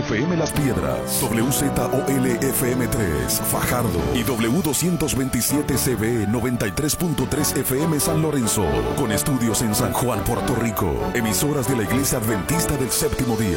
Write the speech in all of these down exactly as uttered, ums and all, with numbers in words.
F M Las Piedras, W Z O L F M tres Fajardo y W doscientos veintisiete C B noventa y tres punto tres F M San Lorenzo, con estudios en San Juan, Puerto Rico, emisoras de la Iglesia Adventista del Séptimo Día.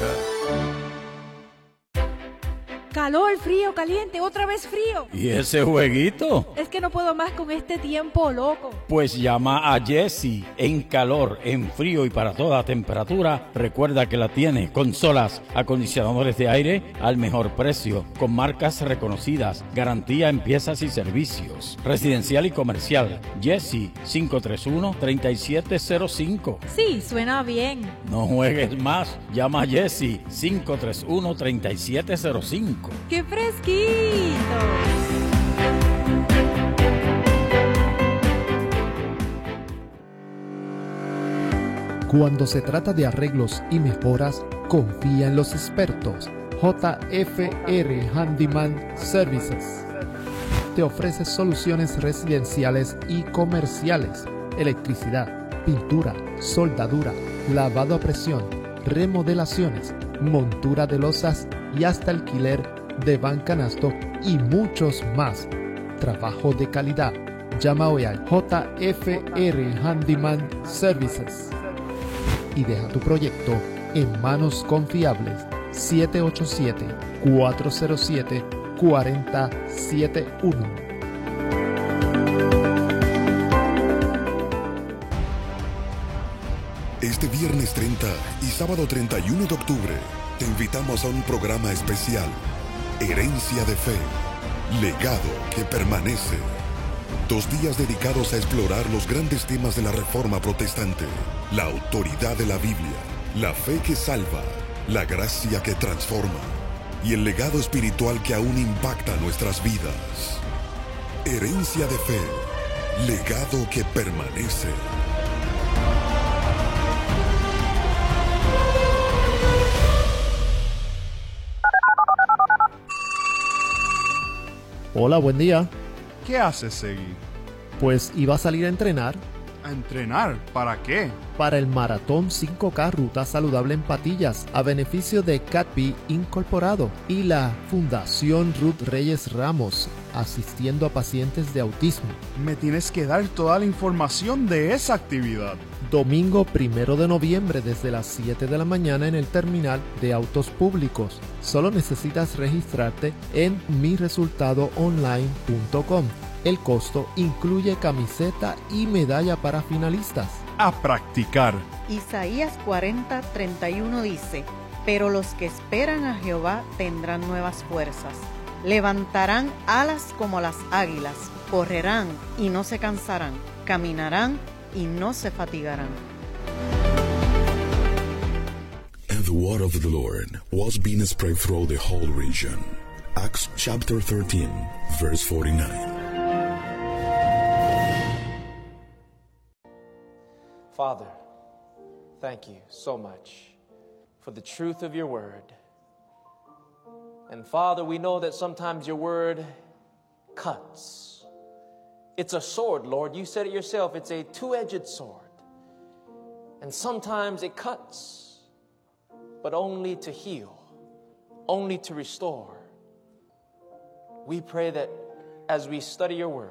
Calor, frío, caliente, otra vez frío. ¿Y ese jueguito? Es que no puedo más con este tiempo loco. Pues llama a Jessie. En calor, en frío y para toda temperatura, recuerda que la tiene. Consolas, acondicionadores de aire al mejor precio, con marcas reconocidas, garantía en piezas y servicios. Residencial y comercial. Jessie, cinco tres uno, tres siete cero cinco. Sí, suena bien. No juegues más. Llama a Jessie, cinco tres uno, tres siete cero cinco. ¡Qué fresquito! Cuando se trata de arreglos y mejoras, confía en los expertos. J F R Handyman Services te ofrece soluciones residenciales y comerciales, electricidad, pintura, soldadura, lavado a presión, remodelaciones, montura de losas y hasta alquiler de van canasto y muchos más. Trabajo de calidad. Llama hoy al J F R Handyman Services y deja tu proyecto en manos confiables. Siete ocho siete, cuatro cero siete, cuatro cero siete uno. Este viernes treinta y sábado treinta y uno de octubre te invitamos a un programa especial, Herencia de Fe, legado que permanece. Dos días dedicados a explorar los grandes temas de la Reforma Protestante, la autoridad de la Biblia, la fe que salva, la gracia que transforma y el legado espiritual que aún impacta nuestras vidas. Herencia de Fe, legado que permanece. Hola, buen día. ¿Qué haces, Segui? Pues iba a salir a entrenar. ¿A entrenar? ¿Para qué? Para el Maratón cinco K Ruta Saludable en Patillas, a beneficio de Catpi Incorporado y la Fundación Ruth Reyes Ramos, asistiendo a pacientes de autismo. Me tienes que dar toda la información de esa actividad. Domingo primero de noviembre desde las siete de la mañana en el terminal de autos públicos. Solo necesitas registrarte en mi resultado online punto com. El costo incluye camiseta y medalla para finalistas. A practicar. Isaías cuarenta, treinta y uno dice: pero los que esperan a Jehová tendrán nuevas fuerzas. Levantarán alas como las águilas, correrán y no se cansarán, caminarán y no se fatigarán. And the word of the Lord was being spread through the whole region. Acts chapter thirteen, verse forty-nine. Father, thank you so much for the truth of your word. And Father, we know that sometimes your word cuts. It's a sword, Lord. You said it yourself. It's a two-edged sword. And sometimes it cuts, but only to heal, only to restore. We pray that as we study your word,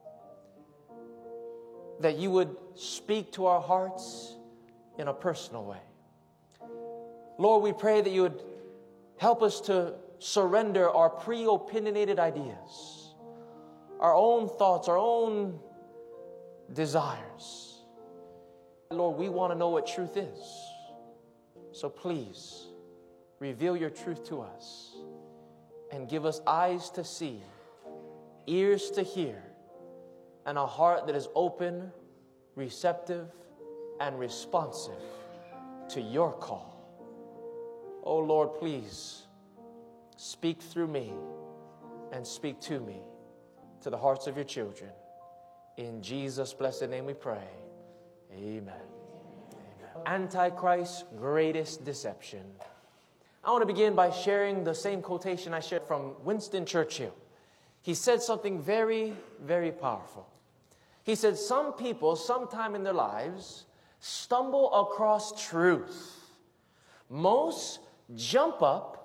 that you would speak to our hearts in a personal way. Lord, we pray that you would help us to surrender our pre-opinionated ideas, our own thoughts, our own desires. Lord, we want to know what truth is. So please, reveal your truth to us and give us eyes to see, ears to hear, and a heart that is open, receptive, and responsive to your call. Oh Lord, please speak through me and speak to me, to the hearts of your children. In Jesus' blessed name we pray. Amen. Amen. Antichrist's greatest deception. I want to begin by sharing the same quotation I shared from Winston Churchill. He said something very, very powerful. He said, some people, sometime in their lives, stumble across truth. Most jump up